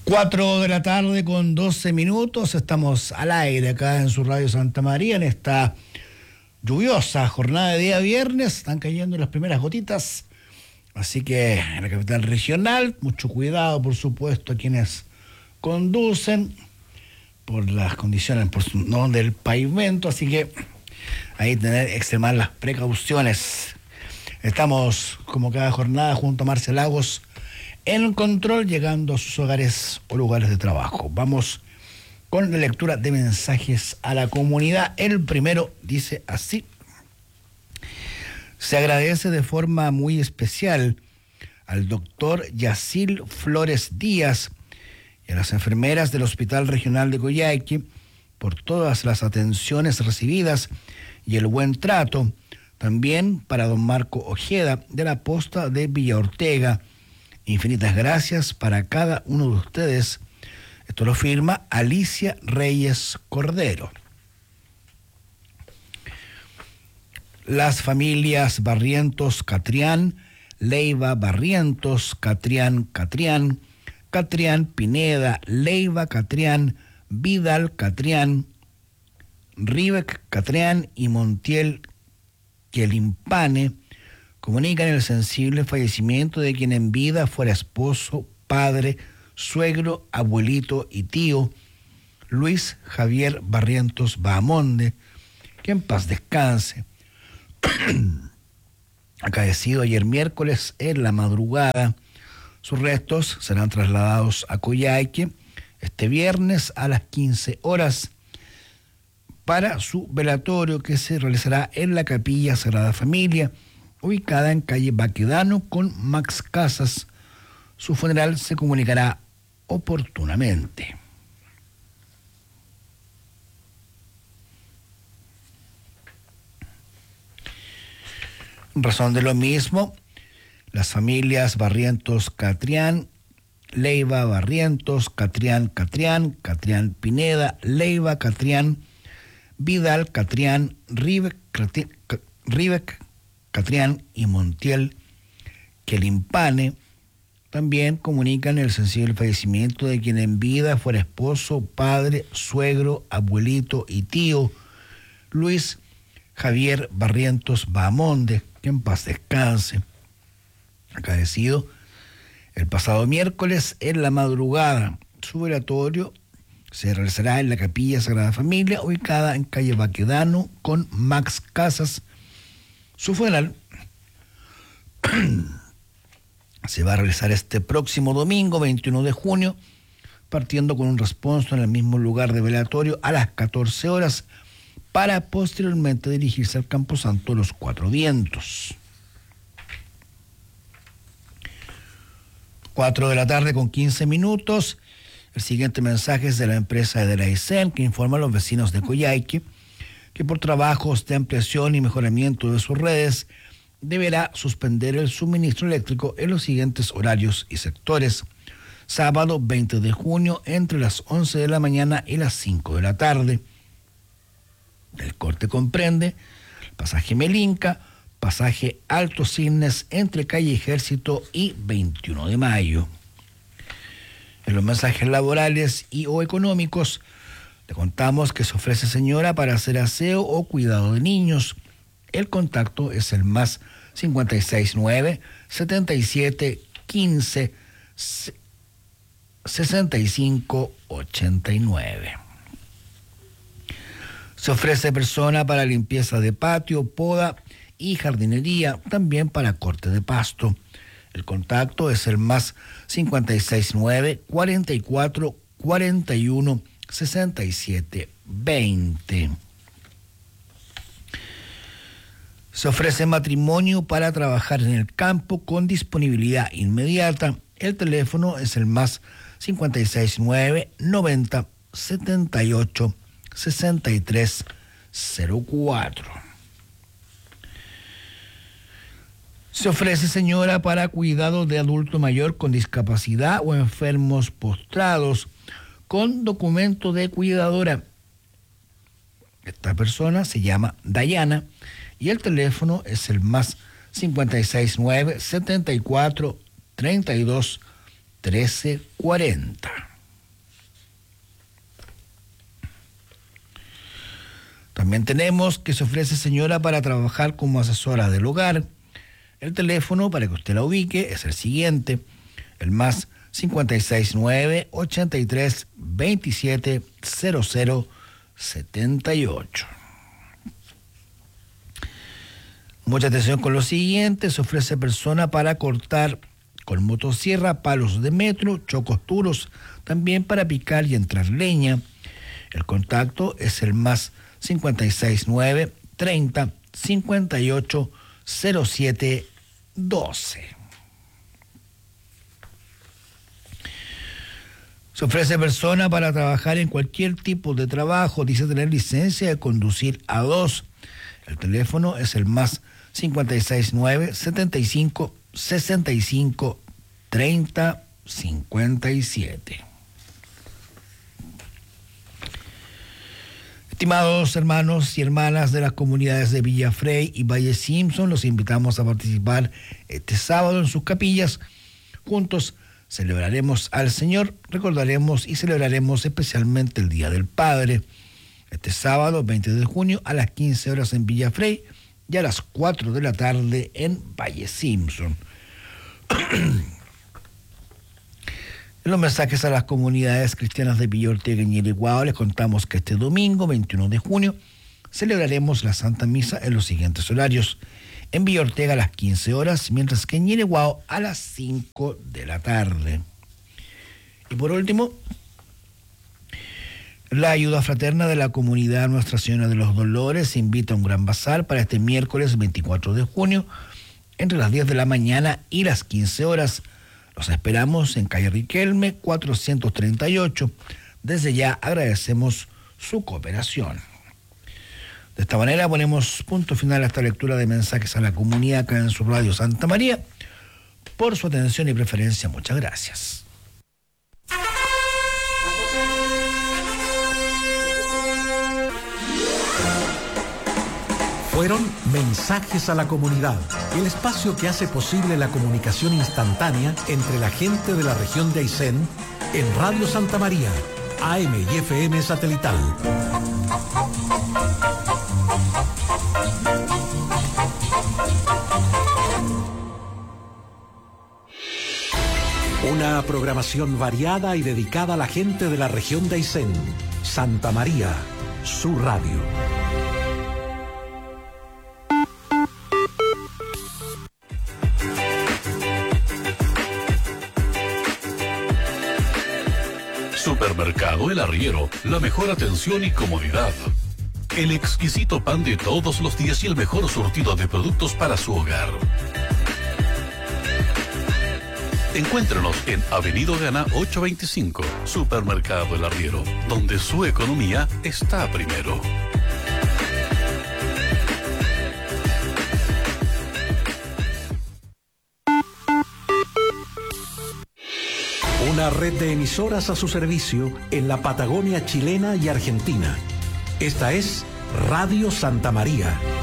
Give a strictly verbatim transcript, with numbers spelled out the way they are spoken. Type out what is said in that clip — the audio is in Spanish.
Cuatro de la tarde con doce minutos, estamos al aire acá en su Radio Santa María en esta lluviosa jornada de día viernes. Están cayendo las primeras gotitas, así que en la capital regional, mucho cuidado, por supuesto, a quienes conducen por las condiciones por su, no, del pavimento, así que ahí tener extremar las precauciones. Estamos como cada jornada junto a Marcia Lagos en el control, llegando a sus hogares o lugares de trabajo. Vamos con la lectura de mensajes a la comunidad. El primero dice así: se agradece de forma muy especial al doctor Yacil Flores Díaz y a las enfermeras del Hospital Regional de Coyhaique por todas las atenciones recibidas y el buen trato. También para don Marco Ojeda de la Posta de Villa Ortega. Infinitas gracias para cada uno de ustedes. Esto lo firma Alicia Reyes Cordero. Las familias Barrientos Catrián, Leiva Barrientos, Catrián Catrián, Catrián Pineda, Leiva Catrián, Vidal Catrián, Rivec Catrián y Montiel Quelimpane comunican el sensible fallecimiento de quien en vida fuera esposo, padre, suegro, abuelito y tío, Luis Javier Barrientos Bahamonde, que en paz descanse. Acaecido ayer miércoles en la madrugada, sus restos serán trasladados a Coyhaique este viernes a las quince horas para su velatorio, que se realizará en la Capilla Sagrada Familia, ubicada en calle Baquedano con Max Casas. Su funeral se comunicará oportunamente. En razón de lo mismo, las familias Barrientos Catrián, Leiva Barrientos, Catrián Catrián, Catrián Pineda, Leiva Catrián, Vidal Catrián, Rivec Catrián y Montiel Quelimpane también comunican el sensible fallecimiento de quien en vida fuera esposo, padre, suegro, abuelito y tío, Luis Javier Barrientos Bahamonde, que en paz descanse. Acaecido el pasado miércoles en la madrugada. Su velatorio se realizará en la Capilla Sagrada Familia, ubicada en calle Baquedano con Max Casas. Su funeral se va a realizar este próximo domingo, veintiuno de junio, partiendo con un responso en el mismo lugar de velatorio a las catorce horas, para posteriormente dirigirse al Camposanto de los Cuatro Vientos. Cuatro de la tarde con quince minutos. El siguiente mensaje es de la empresa de la I C E N, que informa a los vecinos de Coyhaique que por trabajos de ampliación y mejoramiento de sus redes deberá suspender el suministro eléctrico en los siguientes horarios y sectores. Sábado veinte de junio entre las once de la mañana y las cinco de la tarde. El corte comprende pasaje Melinca, pasaje Alto Cisnes entre calle Ejército y veintiuno de mayo. En los mensajes laborales y o económicos, le contamos que se ofrece señora para hacer aseo o cuidado de niños. El contacto es el más cincuenta y seis nueve, setenta y siete, quince, sesenta y cinco, ochenta y nueve. Se ofrece persona para limpieza de patio, poda y jardinería, también para corte de pasto. El contacto es el más cincuenta y seis nueve, cuarenta y cuatro, cuarenta y uno, sesenta y siete, veinte. Se ofrece matrimonio para trabajar en el campo con disponibilidad inmediata. El teléfono es el más cincuenta y seis nueve, noventa, setenta y ocho, sesenta y tres, cero cuatro. Se ofrece señora para cuidado de adulto mayor con discapacidad o enfermos postrados con documento de cuidadora. Esta persona se llama Dayana y el teléfono es el más cincuenta y seis nueve, setenta y cuatro, treinta y dos, trece cuarenta. También tenemos que se ofrece señora para trabajar como asesora del hogar. El teléfono para que usted la ubique es el siguiente, el más cincuenta y seis nueve, ochenta y tres, veintisiete, cero cero setenta y ocho. Mucha atención con lo siguiente, se ofrece persona para cortar con motosierra, palos de metro, chocos duros, también para picar y entrar leña. El contacto es el más cincuenta y seis nueve, treinta, cincuenta y ocho, cero siete, doce. Se ofrece persona para trabajar en cualquier tipo de trabajo, dice tener licencia de conducir A dos. El teléfono es el más cincuenta y seis nueve, setenta y cinco, sesenta y cinco, treinta, cincuenta y siete. Estimados hermanos y hermanas de las comunidades de Villafrey y Valle Simpson, los invitamos a participar este sábado en sus capillas. Juntos celebraremos al Señor, recordaremos y celebraremos especialmente el Día del Padre. Este sábado, veinte de junio, a las quince horas en Villafrey y a las cuatro de la tarde en Valle Simpson. En los mensajes a las comunidades cristianas de Villa Ortega y Ñileguao les contamos que este domingo, veintiuno de junio, celebraremos la Santa Misa en los siguientes horarios. En Villa Ortega a las quince horas, mientras que en Ñileguao a las cinco de la tarde. Y por último, la ayuda fraterna de la comunidad Nuestra Señora de los Dolores invita a un gran bazar para este miércoles veinticuatro de junio, entre las diez de la mañana y las quince horas. Los esperamos en calle Riquelme, cuatrocientos treinta y ocho. Desde ya agradecemos su cooperación. De esta manera ponemos punto final a esta lectura de mensajes a la comunidad acá en su radio Santa María. Por su atención y preferencia, muchas gracias. Fueron Mensajes a la Comunidad, el espacio que hace posible la comunicación instantánea entre la gente de la región de Aysén en Radio Santa María, A M y F M satelital. Una programación variada y dedicada a la gente de la región de Aysén. Santa María, su radio. Supermercado El Arriero, la mejor atención y comodidad. El exquisito pan de todos los días y el mejor surtido de productos para su hogar. Encuéntrenos en Avenida Gana ochocientos veinticinco, Supermercado El Arriero, donde su economía está primero. Una red de emisoras a su servicio en la Patagonia chilena y argentina. Esta es Radio Santa María.